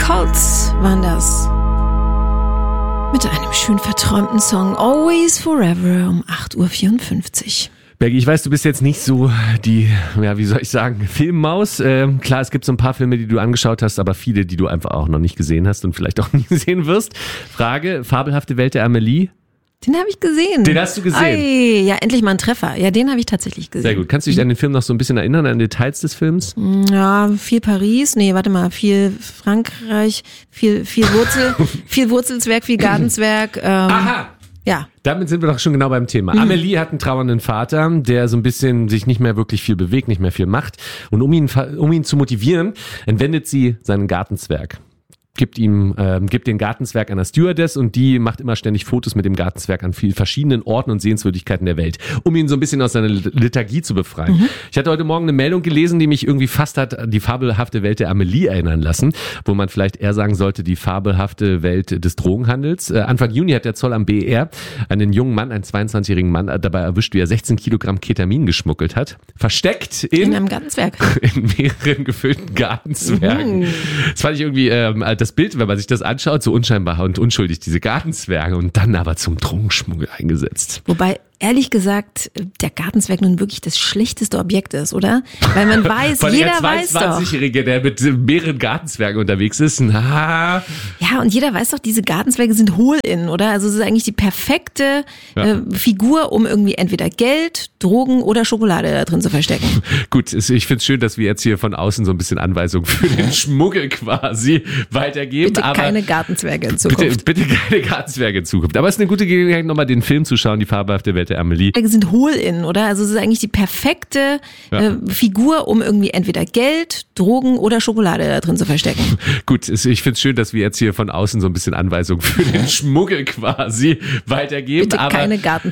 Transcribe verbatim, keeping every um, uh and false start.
Colts waren das. Mit einem schön verträumten Song Always Forever um acht Uhr vierundfünfzig. Bergi, ich weiß, du bist jetzt nicht so die, ja, wie soll ich sagen, Filmmaus. Ähm, klar, es gibt so ein paar Filme, die du angeschaut hast, aber viele, die du einfach auch noch nicht gesehen hast und vielleicht auch nie sehen wirst. Frage, Fabelhafte Welt der Amelie. Den habe ich gesehen. Den hast du gesehen? Ei, ja, endlich mal ein Treffer. Ja, den habe ich tatsächlich gesehen. Sehr gut. Kannst du dich an den Film noch so ein bisschen erinnern, an Details des Films? Ja, viel Paris. Nee, warte mal, viel Frankreich, viel, viel Wurzel, viel Wurzelswerk, viel Gartenzwerg. Ähm, Aha! Ja. Damit sind wir doch schon genau beim Thema. Mhm. Amelie hat einen trauernden Vater, der so ein bisschen sich nicht mehr wirklich viel bewegt, nicht mehr viel macht. Und um ihn, um ihn zu motivieren, entwendet sie seinen Gartenzwerg. Gibt ihm, ähm, gibt den Gartenzwerg einer Stewardess und die macht immer ständig Fotos mit dem Gartenzwerg an vielen verschiedenen Orten und Sehenswürdigkeiten der Welt, um ihn so ein bisschen aus seiner Lethargie zu befreien. Mhm. Ich hatte heute Morgen eine Meldung gelesen, die mich irgendwie fast hat an die fabelhafte Welt der Amelie erinnern lassen, wo man vielleicht eher sagen sollte, die fabelhafte Welt des Drogenhandels. Äh, Anfang Juni hat der Zoll am B E R einen jungen Mann, einen zweiundzwanzigjährigen Mann, dabei erwischt, wie er sechzehn Kilogramm Ketamin geschmuggelt hat. Versteckt in, in einem Gartenzwerg. In mehreren gefüllten Gartenzwergen. Mhm. Das fand ich irgendwie, ähm, das Bild, wenn man sich das anschaut, so unscheinbar und unschuldig, diese Gartenzwerge und dann aber zum Drogenschmuggel eingesetzt. Wobei, ehrlich gesagt, der Gartenzwerg nun wirklich das schlechteste Objekt ist, oder? Weil man weiß, Von jeder der weiß doch. zweiundzwanzigjährige, der mit mehreren Gartenzwergen unterwegs ist, na. Ja, und jeder weiß doch, diese Gartenzwerge sind hohl innen, oder? Also es ist eigentlich die perfekte ja. äh, Figur, um irgendwie entweder Geld, Drogen oder Schokolade da drin zu verstecken. Gut, ich find's schön, dass wir jetzt hier von außen so ein bisschen Anweisungen für den Schmuggel quasi weitergeben. Bitte aber keine Gartenzwerge in Zukunft. Bitte, bitte keine Gartenzwerge in Zukunft. Aber es ist eine gute Gelegenheit, nochmal den Film zu schauen, die fabelhafte Welt der Amelie. Die sind hohl innen, oder? Also es ist eigentlich die perfekte ja. äh, Figur, um irgendwie entweder Geld, Drogen oder Schokolade da drin zu verstecken. Gut, ich find's schön, dass wir jetzt hier von außen so ein bisschen Anweisungen für den Schmuggel quasi weitergeben. Bitte aber keine Gartenzwerge.